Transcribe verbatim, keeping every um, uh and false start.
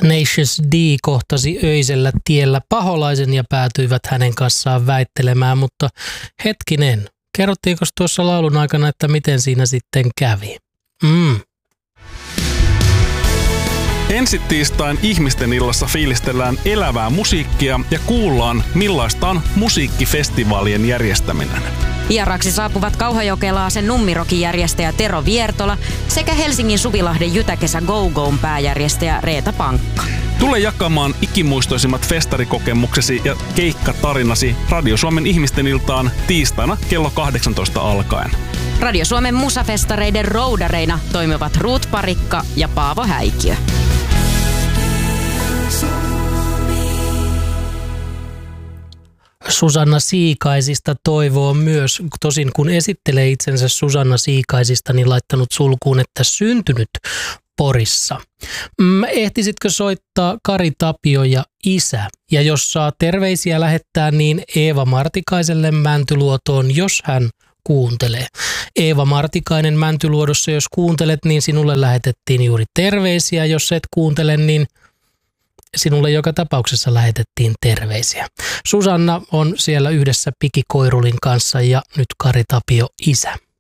Tenacious D kohtasi öisellä tiellä paholaisen ja päätyivät hänen kanssaan väittelemään, mutta hetkinen, kerrottiinko tuossa laulun aikana, että miten siinä sitten kävi? Mm. Ensi tiistain ihmisten illassa fiilistellään elävää musiikkia ja kuullaan, millaista on musiikkifestivaalien järjestäminen. Vieraksi saapuvat Kauhajokelaasen Nummirokin järjestäjä Tero Viertola sekä Helsingin Suvilahden Jytäkesä Go Go'n pääjärjestäjä Reeta Pankka. Tule jakamaan ikimuistoisimmat festarikokemuksesi ja keikkatarinasi Radio Suomen ihmisten iltaan tiistaina kello kahdeksantoista alkaen. Radio Suomen musafestareiden roudareina toimivat Ruut Parikka ja Paavo Häikiö. Susanna Siikaisista toivoo myös, tosin kun esittelee itsensä Susanna Siikaisista, niin laittanut sulkuun, että syntynyt Porissa. Mm, ehtisitkö soittaa Kari Tapio ja isä? Ja jos saa terveisiä lähettää, niin Eeva Martikaiselle Mäntyluotoon, jos hän kuuntelee. Eeva Martikainen Mäntyluodossa, jos kuuntelet, niin sinulle lähetettiin juuri terveisiä. Jos et kuuntele, niin sinulle joka tapauksessa lähetettiin terveisiä. Susanna on siellä yhdessä Piki Koirulin kanssa ja nyt Kari Tapio isä.